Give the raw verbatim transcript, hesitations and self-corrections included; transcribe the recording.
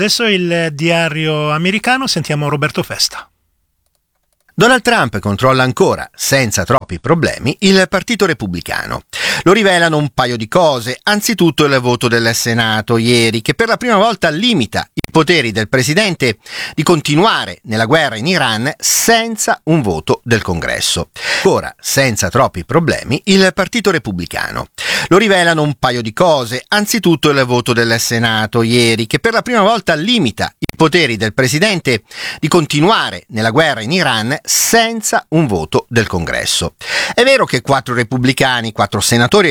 Adesso il diario americano, sentiamo Roberto Festa. Donald Trump controlla ancora, senza troppi problemi, il Partito Repubblicano. Lo rivelano un paio di cose. Anzitutto il voto del Senato ieri, che per la prima volta limita i poteri del presidente di continuare nella guerra in Iran senza un voto del Congresso. Ancora, senza troppi problemi, il Partito Repubblicano. Lo rivelano un paio di cose. Anzitutto il voto del Senato ieri, che per la prima volta limita i poteri del presidente di continuare nella guerra in Iran senza un voto del Congresso. È vero che quattro repubblicani, quattro senatori